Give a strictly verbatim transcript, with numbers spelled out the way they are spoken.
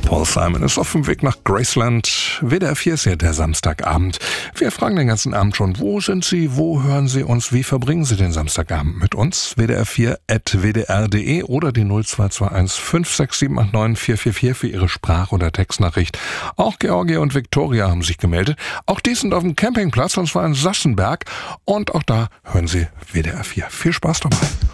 Paul Simon ist auf dem Weg nach Graceland. W D R vier ist ja der Samstagabend. Wir fragen den ganzen Abend schon, wo sind Sie, wo hören Sie uns, wie verbringen Sie den Samstagabend mit uns? W D R vier at w d r punkt d e oder die null zwei zwei eins fünf sechs sieben acht neun vier vier vier für Ihre Sprach- oder Textnachricht. Auch Georgia und Viktoria haben sich gemeldet. Auch die sind auf dem Campingplatz, und zwar in Sassenberg. Und auch da hören Sie W D R vier. Viel Spaß dabei.